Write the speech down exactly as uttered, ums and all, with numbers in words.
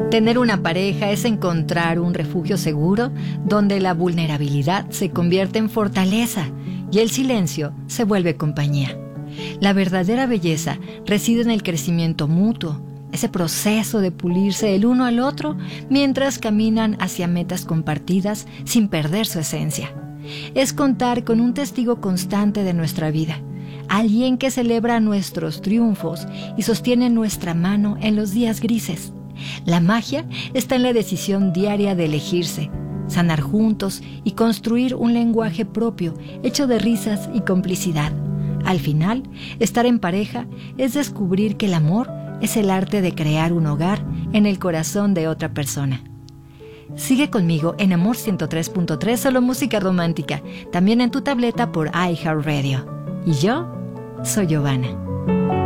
Tener una pareja es encontrar un refugio seguro donde la vulnerabilidad se convierte en fortaleza y el silencio se vuelve compañía. La verdadera belleza reside en el crecimiento mutuo, ese proceso de pulirse el uno al otro mientras caminan hacia metas compartidas sin perder su esencia. Es contar con un testigo constante de nuestra vida, alguien que celebra nuestros triunfos y sostiene nuestra mano en los días grises. La magia está en la decisión diaria de elegirse, sanar juntos y construir un lenguaje propio hecho de risas y complicidad. Al final, estar en pareja es descubrir que el amor es el arte de crear un hogar en el corazón de otra persona. Sigue conmigo en Amor ciento tres punto tres, solo música romántica, también en tu tableta por iHeartRadio. Y yo soy Giovanna.